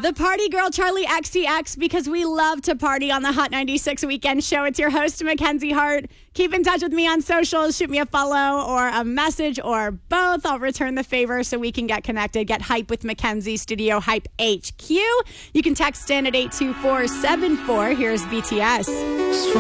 The party girl, Charlie XCX, because we love to party on the Hot 96 Weekend Show. It's your host, Mackenzie Hart. Keep in touch with me on socials. Shoot me a follow or a message or both. I'll return the favor so we can get connected. Get hype with Mackenzie, Studio Hype HQ. You can text in at 82474. Here's BTS.